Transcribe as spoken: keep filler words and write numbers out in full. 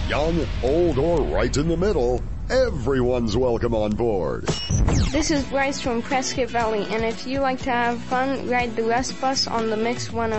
Young, old, or right in the middle, everyone's welcome on board. This is Bryce from Prescott Valley, and if you like to have fun, ride the Rust Bus on the Mix one oh